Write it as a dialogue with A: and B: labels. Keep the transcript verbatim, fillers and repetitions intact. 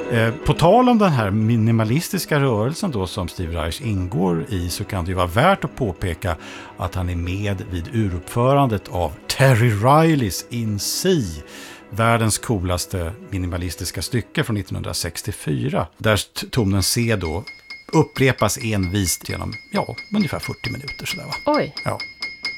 A: Eh, på tal om den här minimalistiska rörelsen då som Steve Reich ingår i, så kan det ju vara värt att påpeka att han är med vid uruppförandet av Terry Rileys In C, världens coolaste minimalistiska stycke från nittonhundrasextiofyra, där tonen C då upprepas envist genom ja, ungefär fyrtio minuter sådär va.
B: Oj.
A: Ja.